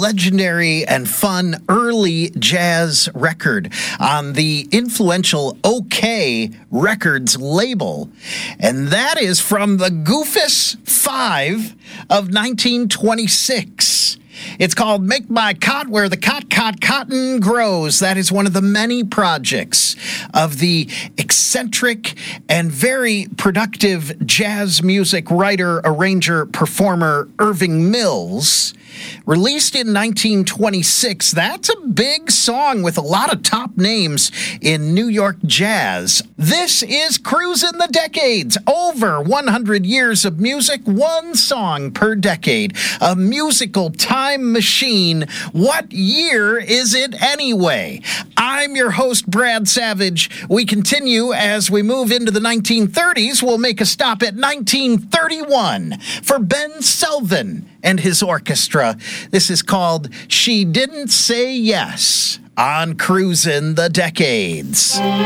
legendary and fun early jazz record on the influential OK Records label. And that is from the Goofus 5 of 1926. It's called Make My Cot Where the Cotton Grows. That is one of the many projects of the eccentric and very productive jazz music writer, arranger, performer Irving Mills. Released in 1926, that's a big song with a lot of top names in New York jazz. This is Cruisin' the Decades. Over 100 years of music, one song per decade. A musical time machine. What year is it anyway? I'm your host, Brad Savage. We continue as we move into the 1930s. We'll make a stop at 1931 for Ben Selvin and his orchestra. This is called She Didn't Say Yes on Cruisin' the Decades.